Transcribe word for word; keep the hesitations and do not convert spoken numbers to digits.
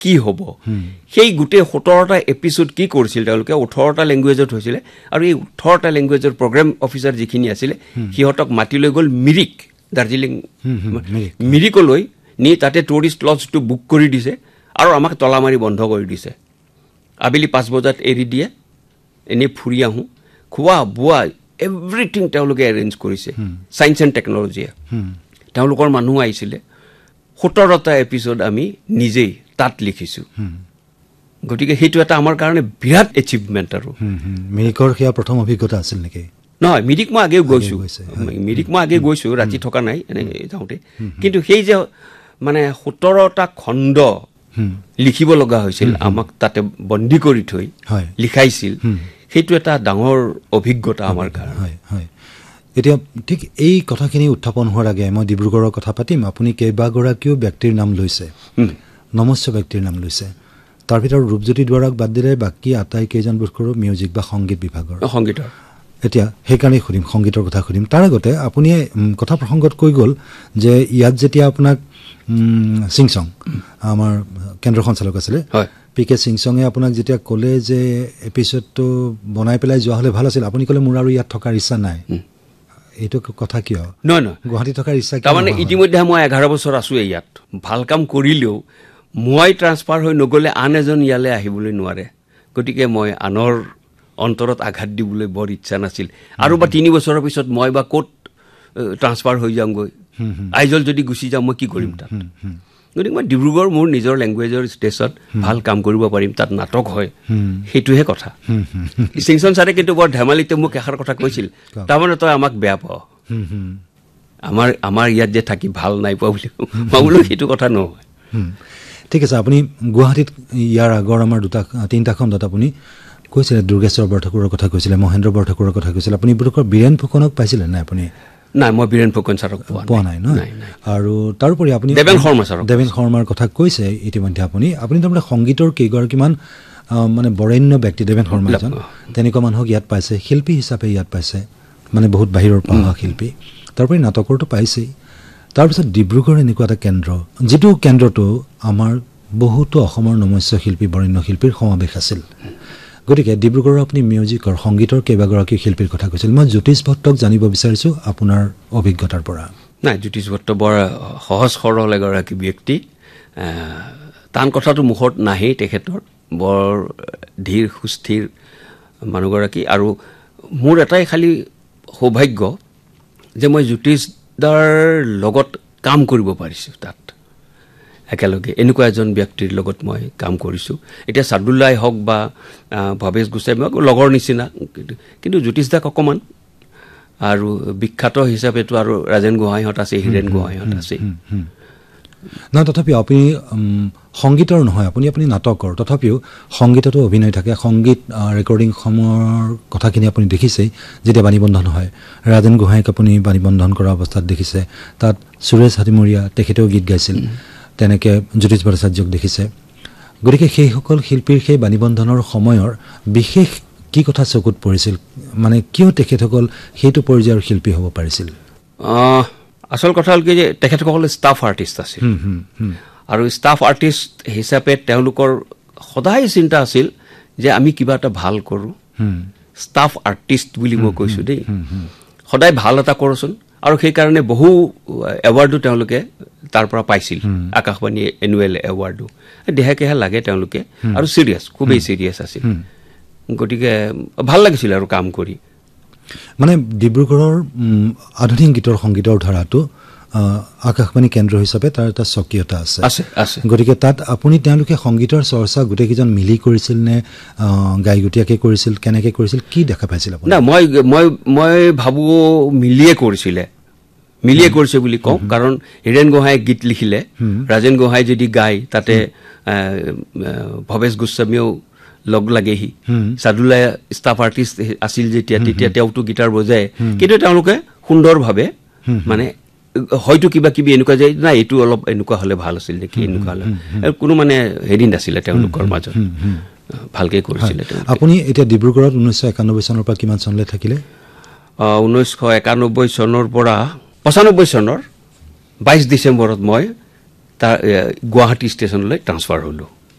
কি হ'ব সেই গোটেই সোতৰটা এপিসোড কি কৰিছিল তেওঁলোকে ওঠৰটা ল্যাঙ্গুৱেজত হৈছিল আৰু এই ওঠৰটা ল্যাঙ্গুৱেজৰ প্ৰগ্ৰাম অফিচাৰ যিখিনি আছিল সিহঁতক মাতি লৈ গ'ল মিৰিক দাৰ্জিলিং মিৰিকলৈ নি তাতে টুৰিষ্ট লজটো বুক কৰি দিছে আৰু আমাক তলামাৰি বন্ধ কৰি দিছে আবেলি পাঁচ বজাত এৰি দিয়ে এনে ফুৰি আহোঁ খোৱা বোৱা এভৰিথিং তেওঁলোকে এৰেঞ্জ কৰিছে সায়েন্স এণ্ড টেকনলজি তেওঁলোকৰ মানুহ আহিছিলে সোতৰটা এপিসোড আমি নিজেই তাত লিখিছো গতিকে সেইটো এটা আমাৰ কাৰণে বিৰাট এচিভমেন্ট আৰু মিৰিকৰ সেয়া প্ৰথম অভিজ্ঞতা আছিল নেকি নহয় মিৰিক মই আগে গৈছো মিৰিক মই আগে গৈছো ৰাতি থকা নাই এনে যাওঁতে কিন্তু সেই যে মানে সোতৰটা খণ্ড লিখিব লগা হৈছিল আমাক তাতে বন্দী কৰি থৈ লিখাইছিল সেইটো এটা ডাঙৰ অভিজ্ঞতা আমাৰ কাৰণে হয় হয় এতিয়া ঠিক এই কথাখিনি উত্থাপন হোৱাৰ আগে মই ডিব্ৰুগড়ৰ কথা পাতিম আপুনি কেইবাগৰাকীও ব্যক্তিৰ নাম লৈছে নমস্য ব্যক্তিৰ নাম লৈছে তাৰ ভিতৰত ৰূপজ্যোতি দুৱাৰাক বাদ দিলে বাকি আটাই কেইজন ব্যক্তিৰো মিউজিক বা সংগীত বিভাগৰ সংগীতৰ এতিয়া সেইকাৰণে সুধিম সংগীতৰ কথা সুধিম তাৰ আগতে আপুনি কথা প্ৰসংগত কৈ গ'ল যে ইয়াত যেতিয়া আপোনাক সিংচং আমাৰ কেন্দ্ৰ সঞ্চালক আছিলে পি কে সিংচঙে আপোনাক যেতিয়া ক'লে যে এপিসোডটো বনাই পেলাই যোৱা হ'লে ভাল আছিল আপুনি ক'লে মোৰ আৰু ইয়াত থকাৰ ইচ্ছা নাই এইটো কথা কিয় নহয় নহয় গুৱাহাটী থকাৰ ইচ্ছা কিয় তাৰমানে ইতিমধ্যে মই এঘাৰ বছৰ আছো ইয়াত ভাল কাম কৰিলেও মই ট্ৰান্সফাৰ হৈ নগ'লে আন এজন ইয়ালৈ আহিবলৈ নোৱাৰে গতিকে মই আনৰ অন্তৰত আঘাত দিবলৈ বৰ ইচ্ছা নাছিল আৰু বা তিনি বছৰৰ পিছত মই বা ক'ত ট্ৰান্সফাৰ হৈ যাওঁগৈ আইজল যদি গুচি যাওঁ মই কি কৰিম তাত গতিকে মই ডিব্ৰুগড় মোৰ নিজৰ লেংগুৱেজৰ ষ্টেচন ভাল কাম কৰিব পাৰিম তাত নাটক হয় সেইটোহে কথা সিংচন ছাৰে কিন্তু বৰ ধেমালিতে মোক এষাৰ কথা কৈছিল তাৰমানে তই আমাক বেয়া পাৱ আমাৰ আমাৰ ইয়াত যে থাকি ভাল নাই পোৱা বুলি মই বোলো সেইটো কথা নহয় ঠিক আছে আপুনি গুৱাহাটীত ইয়াৰ আগৰ আমাৰ দুটা তিনিটা খণ্ডত আপুনি কৈছিলে দুৰ্গেশ্বৰ বৰঠাকুৰৰ কথা কৈছিলে মহেন্দ্ৰ বৰঠাকুৰৰ কথা কৈছিলে আপুনি বুটকৰ বীৰেন ফুকনক পাইছিলে নাই আপুনি নাই মই বীৰেন ফুকন ছাৰক পোৱা নাই ন আৰু তাৰোপৰি আপুনি দেৱেন শৰ্মা ছাৰক দেৱেন শৰ্মাৰ কথা কৈছে ইতিমধ্যে আপুনি আপুনি তাৰমানে সংগীতৰ কেইগৰাকীমান মানে বৰেণ্য ব্যক্তি দেৱেন শৰ্মা এজন তেনেকুৱা মানুহক ইয়াত পাইছে শিল্পী হিচাপে ইয়াত পাইছে মানে বহুত বাহিৰৰ পৰা শিল্পী তাৰোপৰি নাটকৰটো পাইছেই তাৰপিছত ডিব্ৰুগড় এনেকুৱা এটা কেন্দ্ৰ যিটো কেন্দ্ৰটো আমাৰ বহুতো অসমৰ নমস্য শিল্পী বৰেণ্য শিল্পীৰ সমাৱেশ আছিল গতিকে ডিব্ৰুগড়ৰ আপুনি মিউজিকৰ সংগীতৰ কেইবাগৰাকী শিল্পীৰ কথা কৈছিল মই জ্যোতিষ ভট্টক জানিব বিচাৰিছোঁ আপোনাৰ অভিজ্ঞতাৰ পৰা নাই জ্যোতিষ ভট্ট বৰ সহজ সৰল এগৰাকী ব্যক্তি টান কথাটো মুখত নাহেই তেখেতৰ বৰ ধীৰ সুস্থিৰ মানুহগৰাকী আৰু মোৰ এটাই খালি সৌভাগ্য যে মই জ্যোতিষ দাৰ লগত কাম কৰিব পাৰিছোঁ তাত একেলগে এনেকুৱা এজন ব্যক্তিৰ লগত মই কাম কৰিছোঁ এতিয়া সাদুল্লাই হওক বা ভৱেশ গোস্বামী হওক লগৰ নিচিনা কিন্তু জ্যোতিষ দাক অকণমান আৰু বিখ্যাত হিচাপেতো আৰু ৰাজেন গোহাঁইহঁত আছে হীৰেণ গোহাঁইহঁত আছে নহয় তথাপিও আপুনি সংগীতৰ নহয় আপুনি আপুনি নাটকৰ তথাপিও সংগীততো অভিনয় থাকে সংগীত ৰেকৰ্ডিংসমূহৰ কথাখিনি আপুনি দেখিছেই যেতিয়া বাণীবন্ধন হয় ৰাজেন গোহাঁইক আপুনি বাণীবন্ধন কৰা অৱস্থাত দেখিছে তাত সুৰেশ হাতীমৰীয়া তেখেতেও গীত গাইছিল তেনেকৈ জ্যোতিষ ভট্টাচাৰ্যক দেখিছে গতিকে সেইসকল শিল্পীৰ সেই বাণীবন্ধনৰ সময়ৰ বিশেষ কি কথা চকুত পৰিছিল মানে কিয় তেখেতসকল সেইটো পৰ্যায়ৰ শিল্পী হ'ব পাৰিছিল আচল কথা হ'ল কি যে তেখেতসকল ষ্টাফ আৰ্টিষ্ট আছিল আৰু ষ্টাফ আৰ্টিষ্ট হিচাপে তেওঁলোকৰ সদায় চিন্তা আছিল যে আমি কিবা এটা ভাল কৰোঁ ষ্টাফ আৰ্টিষ্ট বুলি মই কৈছোঁ দেই সদায় ভাল এটা কৰোচোন আৰু সেইকাৰণে বহু এৱাৰ্ডো তেওঁলোকে তাৰ পৰা পাইছিল আকাশবাণী এনুৱেল এৱাৰ্ডো দেহে কেহে লাগে তেওঁলোকে আৰু চিৰিয়াছ খুবেই চিৰিয়াছ আছিল গতিকে ভাল লাগিছিল আৰু কাম কৰি মানে ডিব্ৰুগড়ৰ আধুনিক গীতৰ সংগীতৰ ধাৰাটো আকাশবাণী কেন্দ্ৰ হিচাপে তাৰ এটা স্বকীয়তা আছে আছে আছে গতিকে তাত আপুনি তেওঁলোকে সংগীতৰ চৰ্চা গোটেইকেইজন মিলি কৰিছিল নে গায়কীয়াকে কৰিছিল কেনেকৈ কৰিছিল কি দেখা পাইছিল আপুনি না মই মই মই ভাবোঁ মিলিয়ে কৰিছিলে মিলিয়ে কৰিছে বুলি কওঁ কাৰণ হীৰেণ গোহাঁই গীত লিখিলে ৰাজেন গোহাঁই যদি গায় তাতে ভৱেশ গোস্বামীয়েও লগ লাগেহি সাদুল্লাই ষ্টাফ আৰ্টিষ্ট আছিল যেতিয়া তেতিয়া তেওঁতো গীটাৰ বজায় কিন্তু তেওঁলোকে সুন্দৰভাৱে মানে হয়তো কিবা কিবি এনেকুৱা যে নাই এইটো অলপ এনেকুৱা হ'লে ভাল আছিল নেকি এনেকুৱা হ'লে কোনো মানে হেৰি নাছিলে তেওঁলোকৰ মাজত ভালকৈ কৰিছিলে আপুনি এতিয়া ডিব্ৰুগড়ত ঊনৈছশ একানব্বৈ চনৰ পৰা কিমান চনলৈ থাকিলে ঊনৈছশ একানব্বৈ চনৰ পৰা পঁচানব্বৈ চনৰ বাইছ ডিচেম্বৰত মই তাৰ গুৱাহাটী ষ্টেচনলৈ ট্ৰান্সফাৰ হ'লোঁ